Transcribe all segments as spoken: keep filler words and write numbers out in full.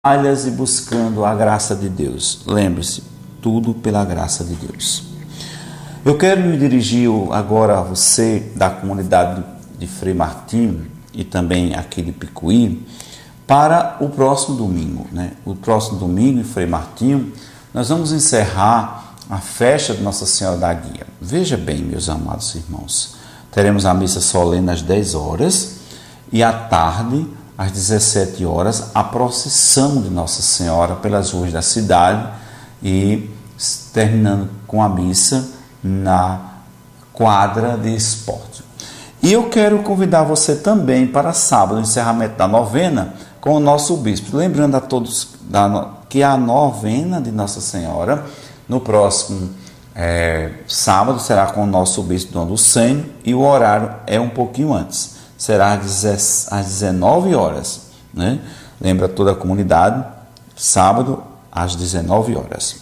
falhas e buscando a graça de Deus. Lembre-se, tudo pela graça de Deus. Eu quero me dirigir agora a você da comunidade de Frei Martinho e também aqui de Picuí para o próximo domingo, né? O próximo domingo em Frei Martinho nós vamos encerrar a festa de Nossa Senhora da Guia. Veja bem, meus amados irmãos, teremos a missa solene às dez horas e à tarde, às dezessete horas, a procissão de Nossa Senhora pelas ruas da cidade e terminando com a missa na quadra de esporte. E eu quero convidar você também para sábado, o encerramento da novena com o nosso bispo. Lembrando a todos que a novena de Nossa Senhora, no próximo é, sábado, será com o nosso bispo Dom Lucênio e o horário é um pouquinho antes. Será às dezenove horas. Né? Lembra toda a comunidade, sábado às dezenove horas.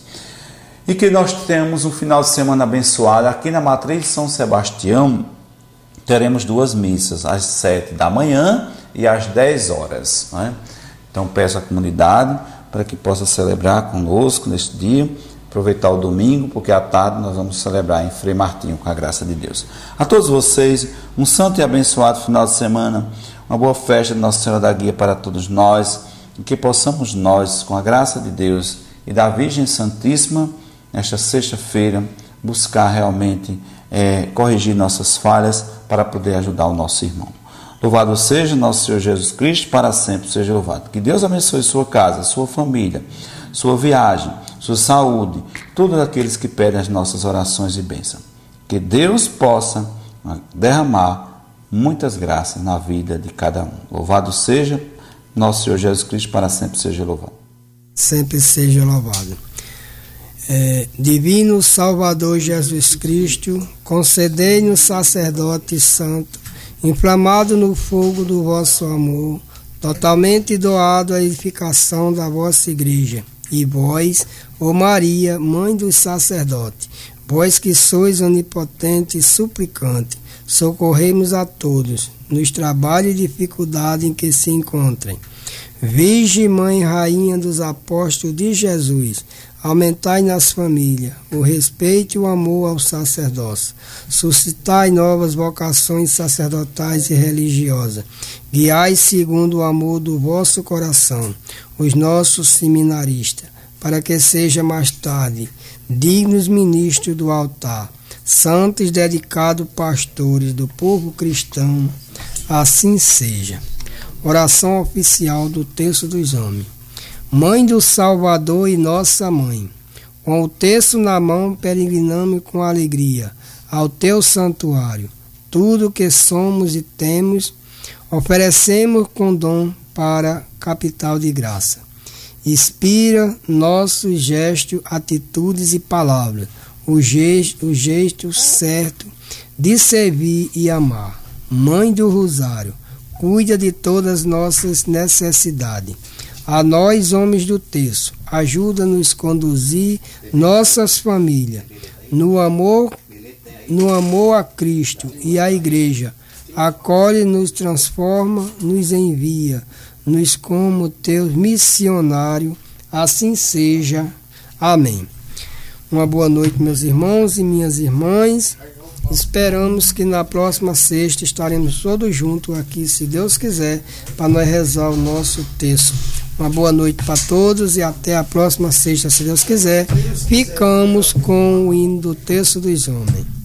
E que nós temos um final de semana abençoado. Aqui na Matriz de São Sebastião, teremos duas missas, às sete da manhã e às dez horas. Né? Então peço à comunidade para que possa celebrar conosco neste dia, aproveitar o domingo, porque à tarde nós vamos celebrar em Frei Martinho, com a graça de Deus. A todos vocês, um santo e abençoado final de semana, uma boa festa de Nossa Senhora da Guia para todos nós, e que possamos nós, com a graça de Deus e da Virgem Santíssima, nesta sexta-feira, buscar realmente é, corrigir nossas falhas para poder ajudar o nosso irmão. Louvado seja nosso Senhor Jesus Cristo, para sempre seja louvado. Que Deus abençoe sua casa, sua família, sua viagem, sua saúde, todos aqueles que pedem as nossas orações e bênçãos. Que Deus possa derramar muitas graças na vida de cada um. Louvado seja nosso Senhor Jesus Cristo, para sempre seja louvado. Sempre seja louvado. É, Divino Salvador Jesus Cristo, concedei-nos sacerdote santo, inflamado no fogo do vosso amor, totalmente doado à edificação da vossa igreja. E vós, ó Maria, mãe dos sacerdotes, vós que sois onipotente e suplicante, socorrei-nos a todos, nos trabalhos e dificuldades em que se encontrem. Virgem, Mãe, Rainha dos Apóstolos de Jesus, aumentai nas famílias o respeito e o amor ao sacerdócio. Suscitai novas vocações sacerdotais e religiosas. Guiai segundo o amor do vosso coração os nossos seminaristas, para que seja mais tarde dignos ministros do altar, santos dedicados pastores do povo cristão. Assim seja. Oração oficial do Terço dos Homens. Mãe do Salvador e nossa mãe, com o terço na mão peregrinamos com alegria ao teu santuário. Tudo que somos e temos oferecemos com dom para capital de graça. Inspira nossos gestos, atitudes e palavras, o gesto, o gesto certo de servir e amar. Mãe do Rosário, cuida de todas nossas necessidades. A nós, homens do terço, ajuda-nos a conduzir nossas famílias no amor, no amor a Cristo e à Igreja. Acolhe, nos transforma, nos envia, nos como teus missionários. Assim seja. Amém. Uma boa noite, meus irmãos e minhas irmãs. Esperamos que na próxima sexta estaremos todos juntos aqui, se Deus quiser, para nós rezar o nosso terço. Uma boa noite para todos e até a próxima sexta, se Deus quiser. Ficamos com o hino do Terço dos Homens.